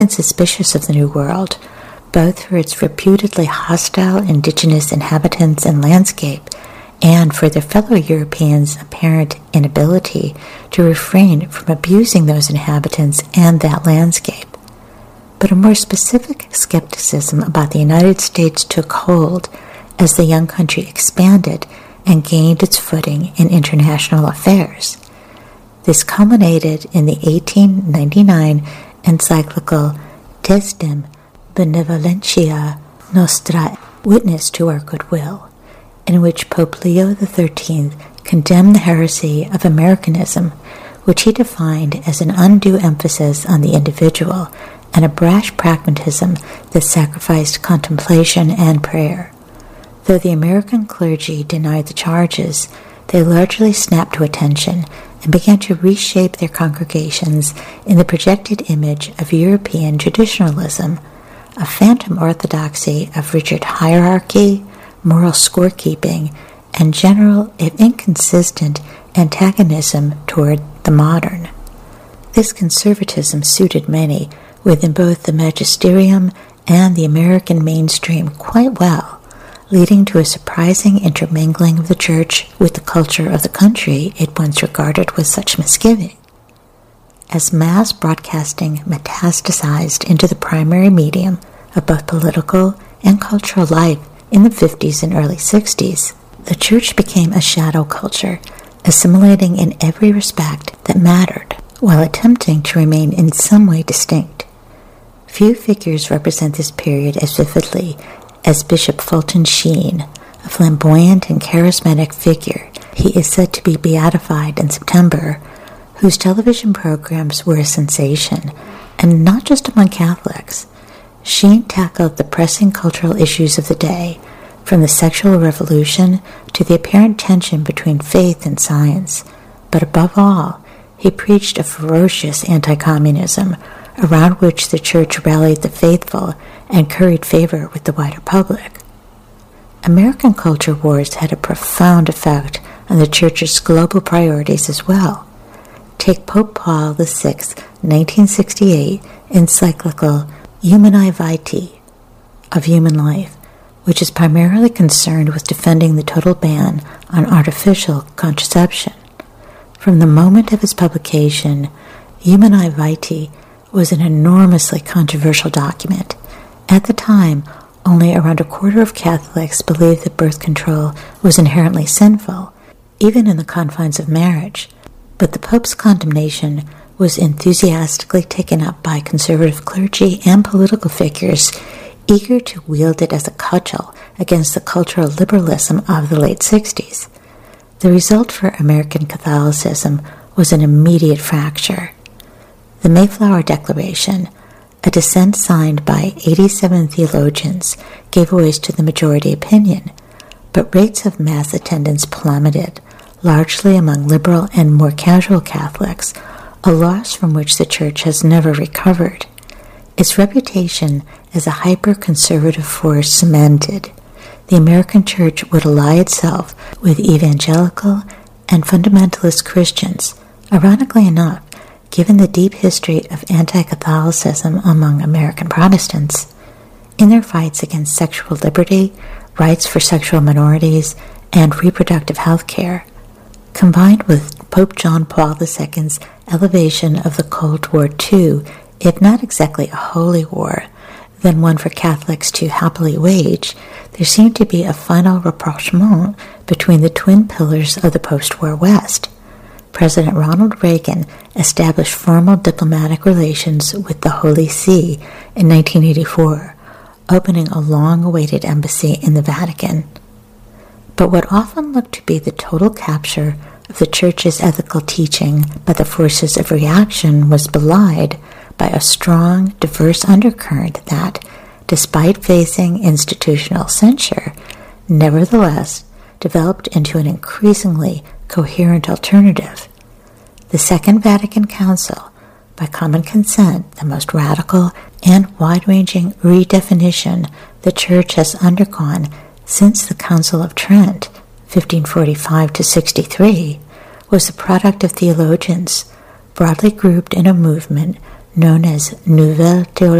and suspicious of the New World, both for its reputedly hostile indigenous inhabitants and landscape, and for their fellow Europeans' apparent inability to refrain from abusing those inhabitants and that landscape. But a more specific skepticism about the United States took hold as the young country expanded and gained its footing in international affairs. This culminated in the 1899 encyclical Testem Benevolentiae Nostrae, Witness to Our Goodwill, in which Pope Leo XIII condemned the heresy of Americanism, which he defined as an undue emphasis on the individual and a brash pragmatism that sacrificed contemplation and prayer. Though the American clergy denied the charges, they largely snapped to attention and began to reshape their congregations in the projected image of European traditionalism, a phantom orthodoxy of rigid hierarchy, moral scorekeeping, and general, if inconsistent, antagonism toward the modern. This conservatism suited many within both the magisterium and the American mainstream quite well, leading to a surprising intermingling of the church with the culture of the country it once regarded with such misgiving. As mass broadcasting metastasized into the primary medium of both political and cultural life in the 50s and early 60s, the church became a shadow culture, assimilating in every respect that mattered, while attempting to remain in some way distinct. Few figures represent this period as vividly as Bishop Fulton Sheen, a flamboyant and charismatic figure. He is said to be beatified in September, whose television programs were a sensation, and not just among Catholics. Sheen tackled the pressing cultural issues of the day, from the sexual revolution to the apparent tension between faith and science. But above all, he preached a ferocious anti-communism, around which the church rallied the faithful and curried favor with the wider public. American culture wars had a profound effect on the church's global priorities as well. Take Pope Paul VI's 1968 encyclical Humanae Vitae, of human life, which is primarily concerned with defending the total ban on artificial contraception. From the moment of its publication, Humanae Vitae was an enormously controversial document. At the time, only around a quarter of Catholics believed that birth control was inherently sinful, even in the confines of marriage. But the Pope's condemnation was enthusiastically taken up by conservative clergy and political figures eager to wield it as a cudgel against the cultural liberalism of the late 60s. The result for American Catholicism was an immediate fracture. The Mayflower Declaration, a dissent signed by 87 theologians, gave voice to the majority opinion, but rates of mass attendance plummeted, largely among liberal and more casual Catholics, a loss from which the Church has never recovered. Its reputation as a hyper-conservative force cemented. The American Church would ally itself with evangelical and fundamentalist Christians, ironically enough, given the deep history of anti-Catholicism among American Protestants, in their fights against sexual liberty, rights for sexual minorities, and reproductive health care. Combined with Pope John Paul II's elevation of the Cold War to, if not exactly a holy war, then one for Catholics to happily wage, there seemed to be a final rapprochement between the twin pillars of the post-war West. President Ronald Reagan established formal diplomatic relations with the Holy See in 1984, opening a long-awaited embassy in the Vatican. But what often looked to be the total capture of the Church's ethical teaching by the forces of reaction was belied by a strong, diverse undercurrent that, despite facing institutional censure, nevertheless developed into an increasingly coherent alternative. The Second Vatican Council, by common consent, the most radical and wide-ranging redefinition the Church has undergone since the Council of Trent, 1545-63, was the product of theologians broadly grouped in a movement known as Nouvelle Théologie